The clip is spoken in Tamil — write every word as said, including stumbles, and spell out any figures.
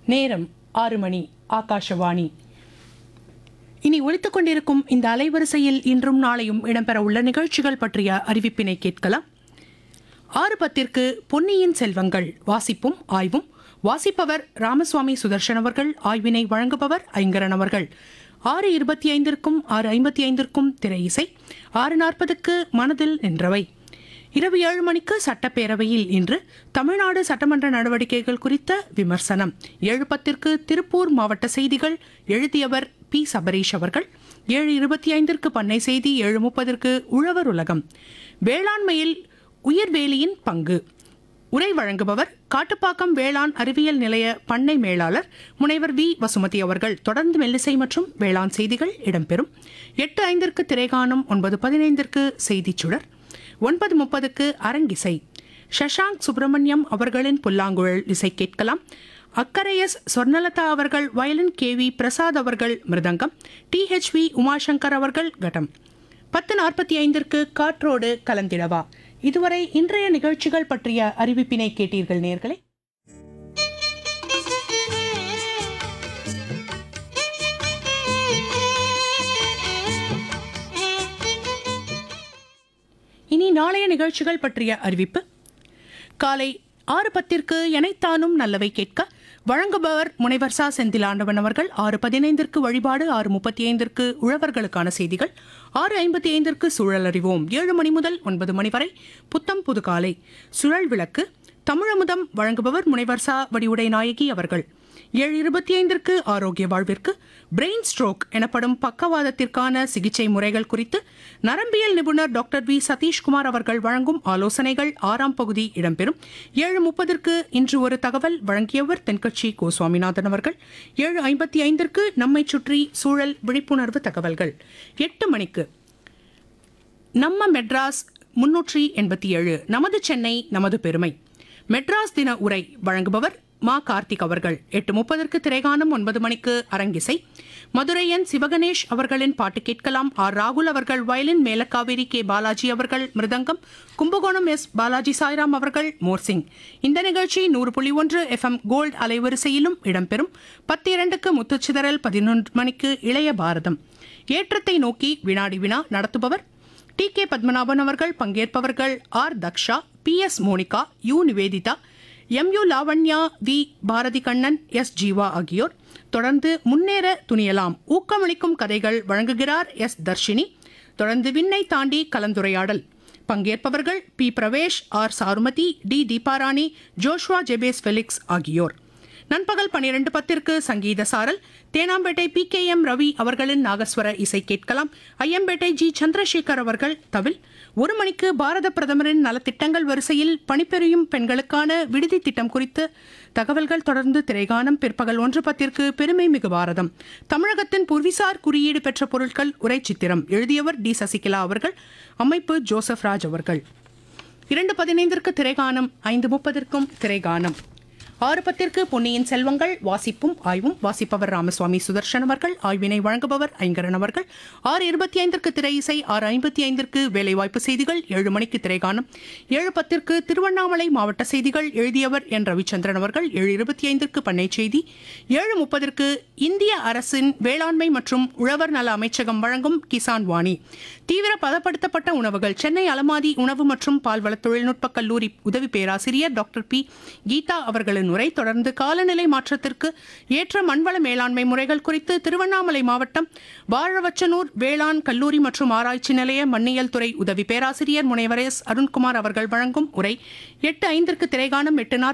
நேரம் ஆறு மணி. ஆகாஷவாணி. இனி ஒலித்துக் கொண்டிருக்கும் இந்த அலைவரிசையில் இன்றும் நாளையும் இடம்பெற உள்ள நிகழ்ச்சிகள் பற்றிய அறிவிப்பினை கேட்கலாம். ஆறு பத்திற்கு பொன்னியின் செல்வங்கள் வாசிப்பும் ஆய்வும். வாசிப்பவர் ராமசுவாமி சுதர்ஷன் அவர்கள். ஆய்வினை வழங்குபவர் ஐங்கரன் அவர்கள். ஆறு இருபத்தி ஐந்திற்கும் ஆறு ஐம்பத்தி ஐந்திற்கும் திரை இசை. ஆறு நாற்பதுக்கு மனதில் நின்றவை. இரவு ஏழு மணிக்கு சட்டப்பேரவையில் இன்று தமிழ்நாடு சட்டமன்ற நடவடிக்கைகள் குறித்த விமர்சனம். ஏழு பத்திற்கு திருப்பூர் மாவட்ட செய்திகள். எழுதியவர் பி சபரீஷ் அவர்கள். ஏழு இருபத்தி ஐந்திற்கு பண்ணை செய்தி. ஏழு முப்பதற்கு உழவர் உலகம். வேளாண்மையில் உயிர்வேலியின் பங்கு. உரை வழங்குபவர் காட்டுப்பாக்கம் வேளாண் அறிவியல் நிலைய பண்ணை மேலாளர் முனைவர் வி வசுமதி அவர்கள். தொடர்ந்து மெல்லிசை மற்றும் வேளாண் செய்திகள் இடம்பெறும். எட்டு ஐந்திற்கு திரைகாணும். ஒன்பது பதினைந்திற்கு செய்திச் சுடர். ஒன்பது முப்பதுக்கு அரங்கிசை. சஷாங்க் சுப்பிரமணியம் அவர்களின் புல்லாங்குழல் இசை கேட்கலாம். அக்கரை எஸ் சொர்ணலதா அவர்கள் வயலின். கே வி பிரசாத் அவர்கள் மிருதங்கம். டி ஹெச் வி உமாசங்கர் அவர்கள் கடம். பத்து நாற்பத்தி ஐந்திற்கு காற்றோடு கலந்திடவா. இதுவரை இன்றைய நிகழ்ச்சிகள் பற்றிய அறிவிப்பினை கேட்டீர்கள் நேயர்களே. இனி நாளைய நிகழ்ச்சிகள் பற்றிய அறிவிப்பு. காலை ஆறு பத்திற்கு எனைத்தானும் நல்லவை கேட்க வழங்குபவர் முனைவர் சா செந்திலாண்டவன் அவர்கள். ஆறு பதினைந்திற்கு வழிபாடு. ஆறு முப்பத்தி ஐந்திற்கு உழவர்களுக்கான செய்திகள். ஆறு ஐம்பத்தி ஐந்திற்கு சூழல் அறிவோம். ஏழு மணி முதல் ஒன்பது மணி வரை புத்தம் புது காலை சுழல் விளக்கு. தமிழமுதம் வழங்குபவர் முனைவர் சா வடிவுடை நாயகி அவர்கள். ஏழு இருபத்தி ஐந்திற்கு ஆரோக்கிய வாழ்விற்கு பிரெயின் ஸ்ட்ரோக் எனப்படும் பக்கவாதத்திற்கான சிகிச்சை முறைகள் குறித்து நரம்பியல் நிபுணர் டாக்டர் வி சதீஷ்குமார் அவர்கள் வழங்கும் ஆலோசனைகள் ஆறாம் பகுதி இடம்பெறும். ஏழு முப்பதற்கு இன்று ஒரு தகவல் வழங்கியவர் தென்கட்சி கோ சுவாமிநாதன் அவர்கள். ஏழு ஐம்பத்தி ஐந்திற்கு நம்மை சுற்றி சூழல் விழிப்புணர்வு தகவல்கள். எட்டு மணிக்கு நம்ம மெட்ராஸ் முன்னூற்றி எண்பத்தி ஏழு நமது சென்னை நமது பெருமை மெட்ராஸ் தின உரை வழங்குபவர் மா கார்த்திக் அவர்கள். எட்டு முப்பதற்கு திரைகாணும். ஒன்பது மணிக்கு அரங்கிசை. மதுரை என் சிவகணேஷ் அவர்களின் பாட்டு கேட்கலாம். ஆர் ராகுல் அவர்கள் வயலின். மேலக்காவேரி கே பாலாஜி அவர்கள் மிருதங்கம். கும்பகோணம் எஸ் பாலாஜி சாய்ராம் அவர்கள் மோர்சிங். இந்த நிகழ்ச்சி நூறு புள்ளி ஒன்று எஃப் எம் கோல்டு அலைவரிசையிலும் இடம்பெறும். பத்து இரண்டுக்கு முத்துச்சிதறல். பதினொன்று மணிக்கு இளைய பாரதம். ஏற்றத்தை நோக்கி வினாடி வினா. நடத்துபவர் டி கே பத்மநாபன் அவர்கள். பங்கேற்பவர்கள் R Daksha, B S Monica, U Nivedita, M U Lavanya, we Bharathi Kannan, S Jeeva ஆகியோர். தொடர்ந்து முன்னேற துணியலாம் ஊக்கமளிக்கும் கதைகள் வழங்குகிறார் எஸ் தர்ஷினி. தொடர்ந்து விண்ணை தாண்டி கலந்துரையாடல். பங்கேற்பவர்கள் B Pravesh, R Charumathi, D Deeparani, Joshua ஜெபேஸ் Felix ஆகியோர். நண்பகல் பனிரெண்டு பத்திற்கு சங்கீத சாரல். Teynampet B K M Ravi அவர்களின் நாகஸ்வர இசை கேட்கலாம். ஐயம்பேட்டை ஜி சந்திரசேகர் அவர்கள் தவில். ஒரு மணிக்கு பாரத பிரதமரின் நலத்திட்டங்கள் வரிசையில் பணிபுரியும் பெண்களுக்கான விடுதி திட்டம் குறித்து தகவல்கள். தொடர்ந்து திரைகானம். பிற்பகல் ஒன்று பத்திற்கு பெருமை மிகு பாரதம் தமிழகத்தின் புவிசார் குறியீடு பெற்ற பொருட்கள் உரை சித்திரம். எழுதியவர் டி சசிகலா அவர்கள். அமைப்பு ஜோசப் ராஜ் அவர்கள். இரண்டு பதினைந்திற்கு திரைகானம். ஐந்து முப்பதற்கும் திரைகானம். ஆறு பத்திற்கு பொன்னியின் செல்வங்கள் வாசிப்பும் ஆய்வும். வாசிப்பவர் ராமசுவாமி சுதர்ஷன் அவர்கள். ஆய்வினை வழங்குபவர் ஐங்கரன் அவர்கள். ஆறு இருபத்தி ஐந்திற்கு திரை இசை. ஆறு ஐம்பத்தி ஐந்திற்கு வேலைவாய்ப்பு செய்திகள். ஏழு மணிக்கு திரைகாணும். ஏழு பத்திற்கு திருவண்ணாமலை மாவட்ட செய்திகள். எழுதியவர் என் ரவிச்சந்திரன் அவர்கள். ஏழு இருபத்தி ஐந்திற்கு பண்ணை செய்தி. ஏழு முப்பதற்கு இந்திய அரசின் வேளாண்மை மற்றும் உழவர் நல அமைச்சகம் வழங்கும் கிசான் வாணி. தீவிர பதப்படுத்தப்பட்ட உணவுகள். சென்னை அலமாதி உணவு மற்றும் பால்வள தொழில்நுட்ப கல்லூரி உதவி பேராசிரியர் டாக்டர் பி கீதா அவர்களின் உரை. தொடர்ந்து காலநிலை மாற்றத்திற்கு ஏற்ற மண்வள மேலாண்மை முறைகள் குறித்து திருவண்ணாமலை மாவட்டம் வாழவச்சனூர் வேளாண் கல்லூரி மற்றும் ஆராய்ச்சி நிலைய மண்ணியல் துறை உதவி பேராசிரியர் முனைவர் எஸ் அருண்குமார் அவர்கள் வழங்கும் உரை. எட்டு ஐந்திற்கு திரைகாணும். எட்டு